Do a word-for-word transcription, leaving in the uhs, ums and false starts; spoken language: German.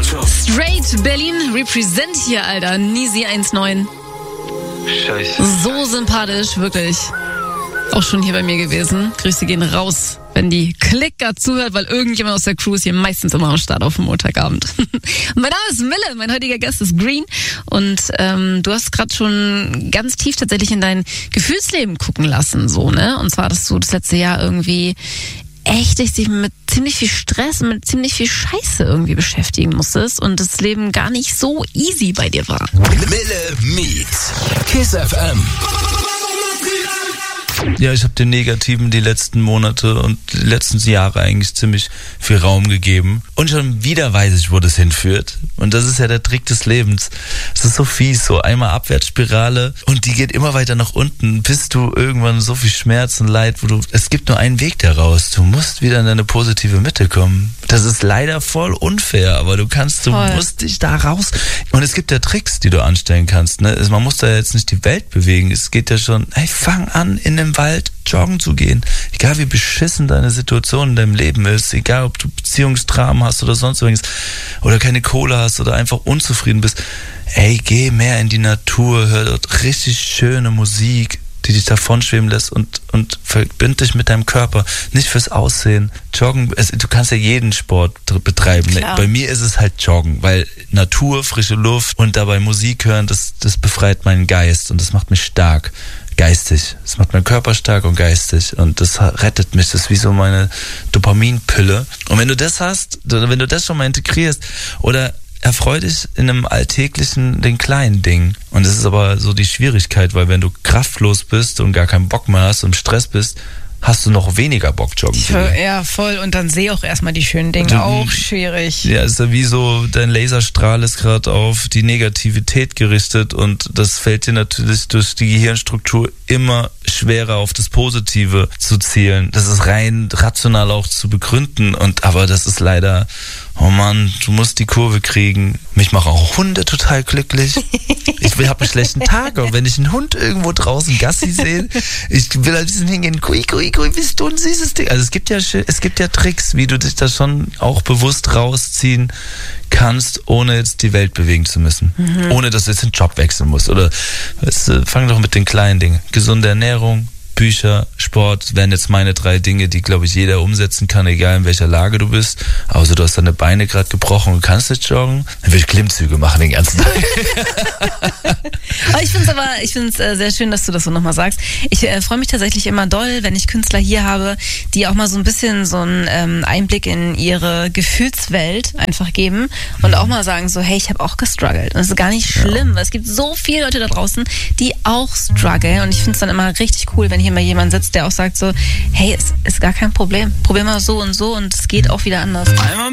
Straight Berlin represent hier, Alter. Nisi eins neun. Scheiße. So sympathisch, wirklich. Auch schon hier bei mir gewesen. Grüße gehen raus, wenn die Klicker zuhört, weil irgendjemand aus der Crew ist hier meistens immer am Start auf dem Montagabend. Mein Name ist Mille, mein heutiger Gast ist Green und ähm, du hast gerade schon ganz tief tatsächlich in dein Gefühlsleben gucken lassen, so, ne? Und zwar, dass du das letzte Jahr irgendwie echt dich mit ziemlich viel Stress, mit ziemlich viel Scheiße irgendwie beschäftigen musstest und das Leben gar nicht so easy bei dir war. Mille Meets Kiss F M. Ja, ich habe den Negativen die letzten Monate und die letzten Jahre eigentlich ziemlich viel Raum gegeben. Und schon wieder weiß ich, wo das hinführt. Und das ist ja der Trick des Lebens. Es ist so fies, so einmal Abwärtsspirale und die geht immer weiter nach unten, bis du irgendwann so viel Schmerz und Leid, wo du, es gibt nur einen Weg daraus. Du musst wieder in deine positive Mitte kommen. Das ist leider voll unfair, aber du kannst, du Voll. musst dich da raus. Und es gibt ja Tricks, die du anstellen kannst. Ne? Man muss da jetzt nicht die Welt bewegen. Es geht ja schon, hey, fang an, in dem Wald joggen zu gehen. Egal wie beschissen deine Situation in deinem Leben ist, egal ob du Beziehungsdramen hast oder sonst irgendwas, oder keine Kohle hast oder einfach unzufrieden bist. Ey, geh mehr in die Natur, hör dort richtig schöne Musik, die dich davonschweben lässt und, und verbind dich mit deinem Körper. Nicht fürs Aussehen. Joggen, es, du kannst ja jeden Sport betreiben. Klar. Bei mir ist es halt Joggen, weil Natur, frische Luft und dabei Musik hören, das, das befreit meinen Geist und das macht mich stark. Geistig. Das macht meinen Körper stark und geistig und das rettet mich. Das ist wie so meine Dopaminpille. Und wenn du das hast, wenn du das schon mal integrierst oder erfreu dich in einem alltäglichen, den kleinen Ding. Und das ist aber so die Schwierigkeit, weil wenn du kraftlos bist und gar keinen Bock mehr hast und im Stress bist, hast du noch weniger Bock joggen zu gehen. Ja, voll. Und dann sehe auch erstmal die schönen Dinge. Du- Auch schwierig. Ja, ist ja wie so, dein Laserstrahl ist gerade auf die Negativität gerichtet und das fällt dir natürlich durch die Gehirnstruktur immer schwerer auf das Positive zu zielen. Das ist rein rational auch zu begründen und aber das ist leider, oh Mann, du musst die Kurve kriegen. Mich machen auch Hunde total glücklich. Ich will, hab einen schlechten Tag, aber wenn ich einen Hund irgendwo draußen Gassi sehe, ich will ein bisschen hingehen, kui, kui, kui, bist du ein süßes Ding. Also es gibt ja, es gibt ja Tricks, wie du dich da schon auch bewusst rausziehen kannst, ohne jetzt die Welt bewegen zu müssen. Mhm. Ohne, dass du jetzt den Job wechseln musst. Oder weißt du, fang doch mit den kleinen Dingen. Gesunde Ernährung, Bücher, Sport wären jetzt meine drei Dinge, die, glaube ich, jeder umsetzen kann, egal in welcher Lage du bist. Außer du hast deine Beine gerade gebrochen und kannst nicht joggen, dann will ich Klimmzüge machen den ganzen Tag. Aber ich finde es aber, ich finde es äh, sehr schön, dass du das so nochmal sagst. Ich äh, freue mich tatsächlich immer doll, wenn ich Künstler hier habe, die auch mal so ein bisschen so einen ähm, Einblick in ihre Gefühlswelt einfach geben und auch mal sagen so, hey, ich habe auch gestruggelt. Und das ist gar nicht schlimm, weil es gibt so viele Leute da draußen, die auch strugglen und ich finde es dann immer richtig cool, wenn hier mal jemand sitzt, der auch sagt so, hey, es ist gar kein Problem. Probier mal so und so und es geht auch wieder anders.